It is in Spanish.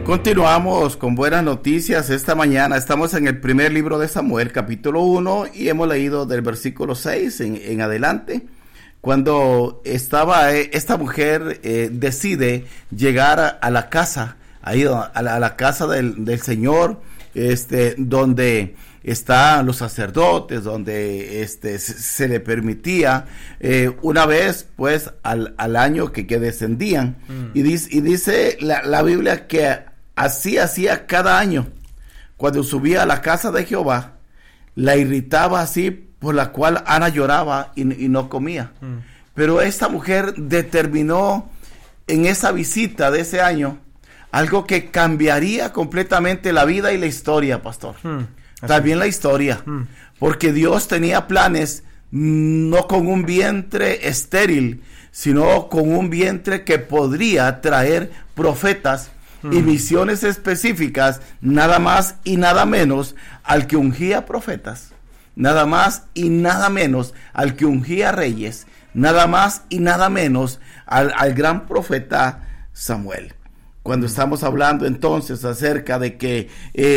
Continuamos con buenas noticias esta mañana. Estamos en el primer libro de Samuel, capítulo 1, y hemos leído del versículo 6 en adelante. Cuando estaba esta mujer decide llegar a la casa, ahí a la casa del Señor, donde están los sacerdotes, donde se le permitía una vez pues al año que descendían. Y dice la Biblia que así hacía cada año. Cuando subía a la casa de Jehová, la irritaba así, por la cual Ana lloraba y no comía. Pero esta mujer determinó en esa visita de ese año algo que cambiaría completamente la vida y la historia, pastor. También la historia. Porque Dios tenía planes no con un vientre estéril, sino con un vientre que podría traer profetas y misiones específicas, nada más y nada menos al que ungía profetas, nada más y nada menos al que ungía reyes, nada más y nada menos al gran profeta Samuel. Cuando estamos hablando entonces acerca de que